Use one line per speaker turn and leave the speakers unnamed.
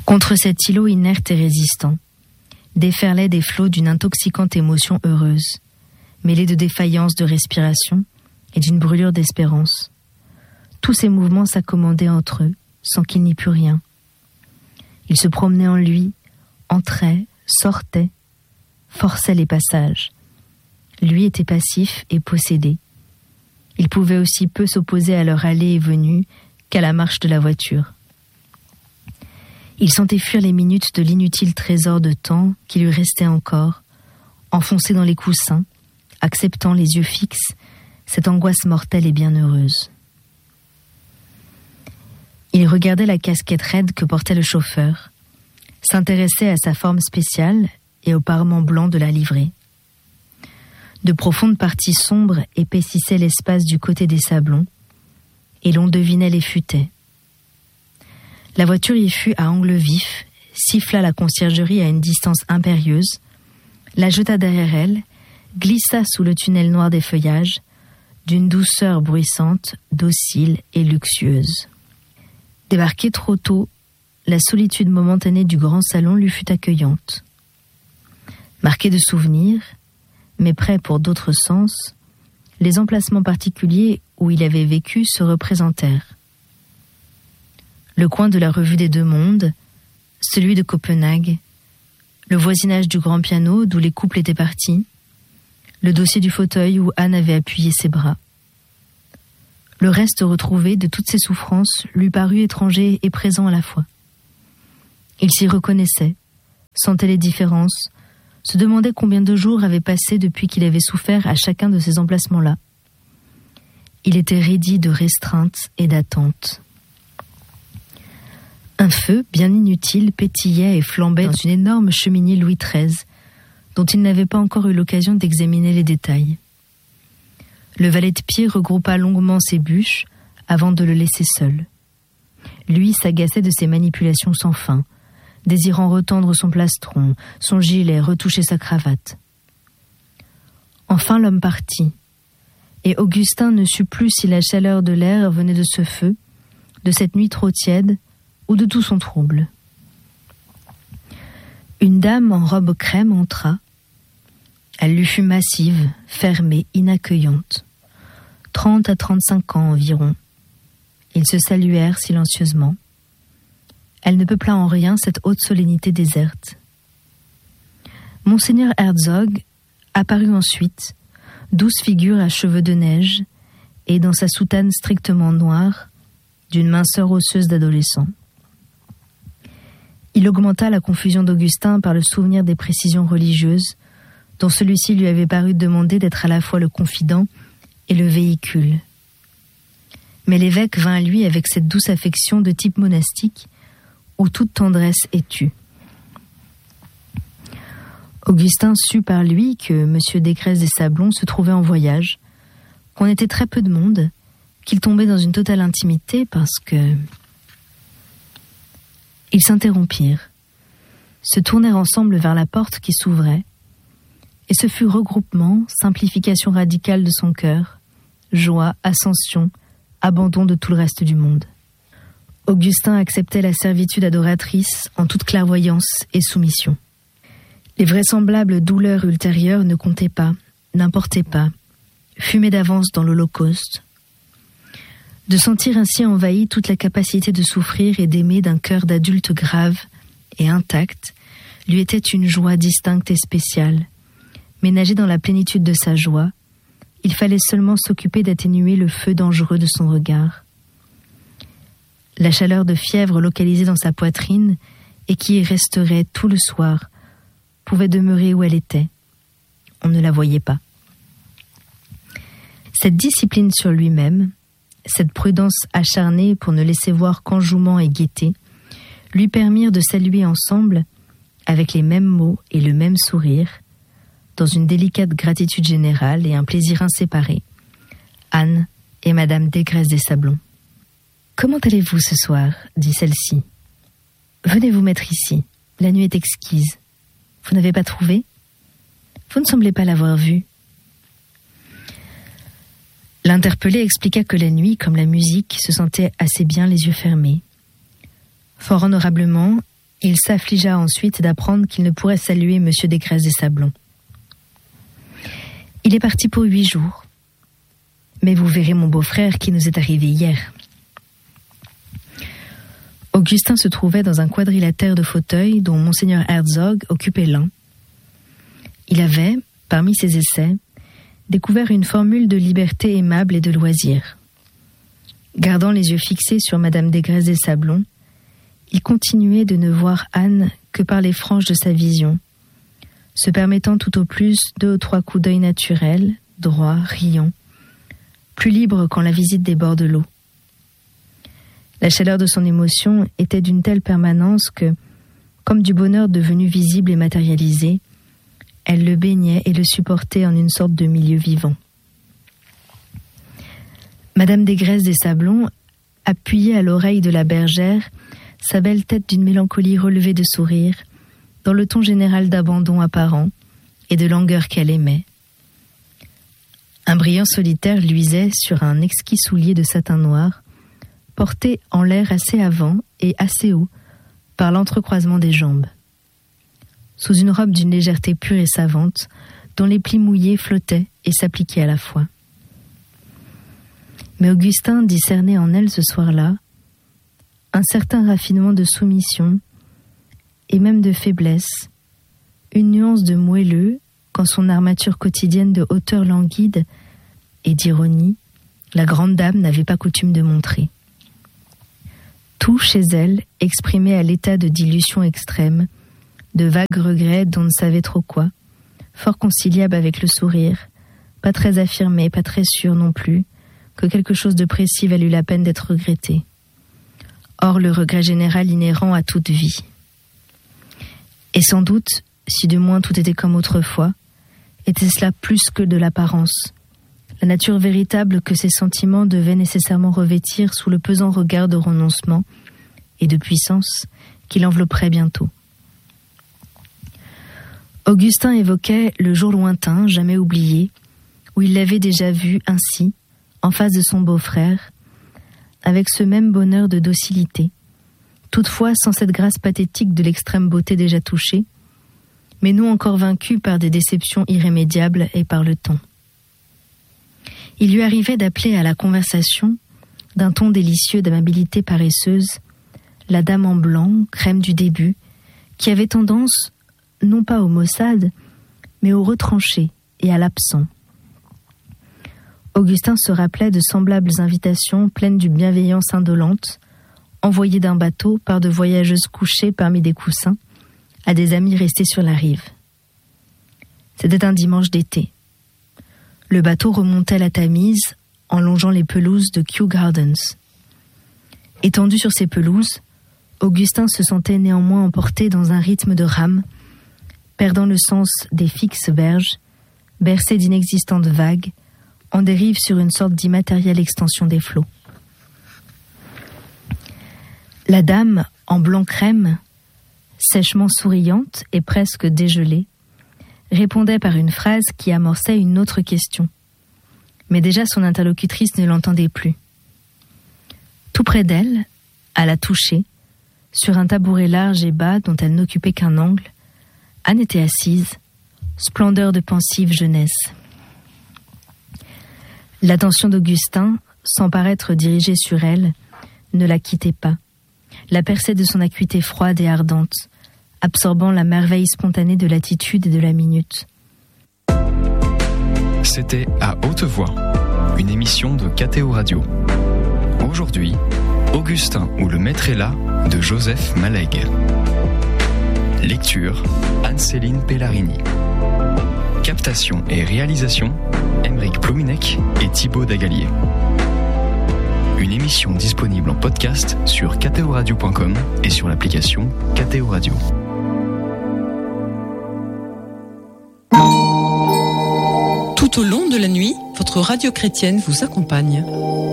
Contre cet îlot inerte et résistant, déferlaient des flots d'une intoxicante émotion heureuse, mêlée de défaillance de respiration et d'une brûlure d'espérance. Tous ces mouvements s'accommodaient entre eux, sans qu'il n'y pût rien. Ils se promenaient en lui, entraient, sortaient, forçaient les passages. Lui était passif et possédé. Il pouvait aussi peu s'opposer à leur allée et venue qu'à la marche de la voiture. Il sentait fuir les minutes de l'inutile trésor de temps qui lui restait encore, enfoncé dans les coussins, acceptant les yeux fixes cette angoisse mortelle et bienheureuse. Il regardait la casquette raide que portait le chauffeur, s'intéressait à sa forme spéciale et au parement blanc de la livrée. De profondes parties sombres épaississaient l'espace du côté des sablons, et l'on devinait les futaies. La voiture y fut à angle vif, siffla la conciergerie à une distance impérieuse, la jeta derrière elle, glissa sous le tunnel noir des feuillages, d'une douceur bruissante, docile et luxueuse. Débarqué trop tôt, la solitude momentanée du grand salon lui fut accueillante. Marqué de souvenirs, mais prêt pour d'autres sens, les emplacements particuliers où il avait vécu se représentèrent. Le coin de la revue des Deux Mondes, celui de Copenhague, le voisinage du grand piano d'où les couples étaient partis, le dossier du fauteuil où Anne avait appuyé ses bras. Le reste retrouvé de toutes ses souffrances lui parut étranger et présent à la fois. Il s'y reconnaissait, sentait les différences, se demandait combien de jours avaient passé depuis qu'il avait souffert à chacun de ces emplacements-là. Il était raidi de restreinte et d'attente. Un feu, bien inutile, pétillait et flambait dans une énorme cheminée Louis XIII, dont il n'avait pas encore eu l'occasion d'examiner les détails. Le valet de pied regroupa longuement ses bûches avant de le laisser seul. Lui s'agaçait de ses manipulations sans fin, désirant retendre son plastron, son gilet, retoucher sa cravate. Enfin l'homme partit, et Augustin ne sut plus si la chaleur de l'air venait de ce feu, de cette nuit trop tiède, ou de tout son trouble. Une dame en robe crème entra. Elle lui fut massive, fermée, inaccueillante. 30 à 35 ans environ. Ils se saluèrent silencieusement. Elle ne peupla en rien cette haute solennité déserte. Monseigneur Herzog apparut ensuite, douce figure à cheveux de neige, et dans sa soutane strictement noire, d'une minceur osseuse d'adolescent. Il augmenta la confusion d'Augustin par le souvenir des précisions religieuses, dont celui-ci lui avait paru demander d'être à la fois le confident et le véhicule. Mais l'évêque vint à lui avec cette douce affection de type monastique, où toute tendresse est tue. Augustin sut par lui que M. Descrest des Sablons se trouvait en voyage, qu'on était très peu de monde, qu'il tombait dans une totale intimité parce que... Ils s'interrompirent, se tournèrent ensemble vers la porte qui s'ouvrait, et ce fut regroupement, simplification radicale de son cœur, joie, ascension, abandon de tout le reste du monde. Augustin acceptait la servitude adoratrice en toute clairvoyance et soumission. Les vraisemblables douleurs ultérieures ne comptaient pas, n'importaient pas, fumaient d'avance dans l'Holocauste. De sentir ainsi envahie toute la capacité de souffrir et d'aimer d'un cœur d'adulte grave et intact lui était une joie distincte et spéciale. Mais nager dans la plénitude de sa joie, il fallait seulement s'occuper d'atténuer le feu dangereux de son regard. La chaleur de fièvre localisée dans sa poitrine et qui y resterait tout le soir pouvait demeurer où elle était. On ne la voyait pas. Cette discipline sur lui-même, cette prudence acharnée pour ne laisser voir qu'enjouement et gaieté, lui permirent de saluer ensemble, avec les mêmes mots et le même sourire, dans une délicate gratitude générale et un plaisir inséparé, Anne et Madame Descrest des Sablons. « Comment allez-vous ce soir ?» dit celle-ci. « Venez vous mettre ici, la nuit est exquise. Vous n'avez pas trouvé ? Vous ne semblez pas l'avoir vue. » L'interpellé expliqua que la nuit, comme la musique, se sentait assez bien les yeux fermés. Fort honorablement, Il s'affligea ensuite d'apprendre qu'il ne pourrait saluer M. Desgrèzes des Sablons. Il est parti pour 8 jours. Mais vous verrez mon beau-frère qui nous est arrivé hier. Augustin se trouvait dans un quadrilatère de fauteuils dont Monseigneur Herzog occupait l'un. Il avait, parmi ses essais, découvert une formule de liberté aimable et de loisir. Gardant les yeux fixés sur Madame Desgrèzes des Sablons, il continuait de ne voir Anne que par les franges de sa vision, se permettant tout au plus 2 ou 3 coups d'œil naturels, droits, riants, plus libre quand la visite déborde l'eau. La chaleur de son émotion était d'une telle permanence que, comme du bonheur devenu visible et matérialisé, elle le baignait et le supportait en une sorte de milieu vivant. Madame Desgrèzes des Sablons appuyait à l'oreille de la bergère sa belle tête d'une mélancolie relevée de sourire, dans le ton général d'abandon apparent et de langueur qu'elle aimait. Un brillant solitaire luisait sur un exquis soulier de satin noir, porté en l'air assez avant et assez haut par l'entrecroisement des jambes. Sous une robe d'une légèreté pure et savante, dont les plis mouillés flottaient et s'appliquaient à la fois. Mais Augustin discernait en elle ce soir-là un certain raffinement de soumission et même de faiblesse, une nuance de moelleux quand son armature quotidienne de hauteur languide et d'ironie, la grande dame n'avait pas coutume de montrer. Tout chez elle exprimait à l'état de dilution extrême, de vagues regrets dont on ne savait trop quoi, fort conciliable avec le sourire, pas très affirmé, pas très sûr non plus, que quelque chose de précis valût la peine d'être regretté. Or le regret général inhérent à toute vie. Et sans doute, si de moins tout était comme autrefois, était cela plus que de l'apparence, la nature véritable que ces sentiments devaient nécessairement revêtir sous le pesant regard de renoncement et de puissance qui l'envelopperait bientôt. Augustin évoquait le jour lointain, jamais oublié, où il l'avait déjà vu ainsi, en face de son beau-frère, avec ce même bonheur de docilité, toutefois sans cette grâce pathétique de l'extrême beauté déjà touchée, mais non encore vaincu par des déceptions irrémédiables et par le temps. Il lui arrivait d'appeler à la conversation, d'un ton délicieux d'amabilité paresseuse, la dame en blanc, crème du début, qui avait tendance, non pas au maussade, mais au retranché et à l'absent. Augustin se rappelait de semblables invitations pleines d'une bienveillance indolente, envoyées d'un bateau par de voyageuses couchées parmi des coussins, à des amis restés sur la rive. C'était un dimanche d'été. Le bateau remontait la Tamise en longeant les pelouses de Kew Gardens. Étendu sur ces pelouses, Augustin se sentait néanmoins emporté dans un rythme de rame, perdant le sens des fixes berges, bercé'inexistantes vagues, en dérive sur une sorte d'immatérielle extension des flots. La dame, en blanc crème, sèchement souriante et presque dégelée, répondait par une phrase qui amorçait une autre question. Mais déjà son interlocutrice ne l'entendait plus. Tout près d'elle, à la toucher, sur un tabouret large et bas dont elle n'occupait qu'un angle, Anne était assise, splendeur de pensive jeunesse. L'attention d'Augustin, sans paraître dirigée sur elle, ne la quittait pas, la perçait de son acuité froide et ardente, absorbant la merveille spontanée de l'attitude et de la minute.
C'était À Haute Voix, une émission de KTO Radio. Aujourd'hui, Augustin ou le maître est là de Joseph Malègue. Lecture, Anne-Céline Pellarini. Captation et réalisation, Aymeric Plouinec et Thibaut Dagalier. Une émission disponible en podcast sur ktoradio.com et sur l'application KTO Radio.
Tout au long de la nuit, votre radio chrétienne vous accompagne.